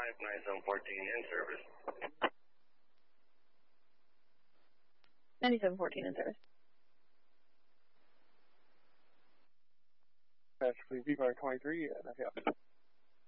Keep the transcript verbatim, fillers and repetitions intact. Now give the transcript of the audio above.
five, ninety-seven fourteen in service. ninety-seven fourteen in service. Passenger please, V five twenty-three, and I have